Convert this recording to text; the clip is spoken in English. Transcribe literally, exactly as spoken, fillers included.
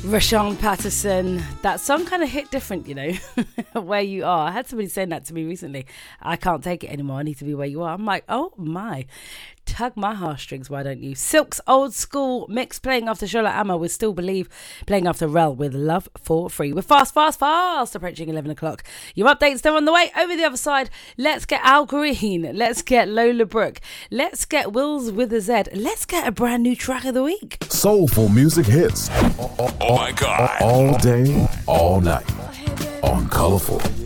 Rashawn Patterson. That song kind of hit different, you know, where you are. I had somebody saying that to me recently. I can't take it anymore. I need to be where you are. I'm like, oh my. Tug my heartstrings, why don't you? Silk's Old School mix playing after Charlotte Amma with Still Believe, playing after Rel with Love for Free. We're fast, fast, fast approaching eleven o'clock. Your updates, they're on the way. Over the other side, let's get Al Green. Let's get Lola Brooke. Let's get Wills with a Z. Let's get a brand new track of the week. Soulful music hits. Oh, oh, oh my God. All day, all night on Colourful.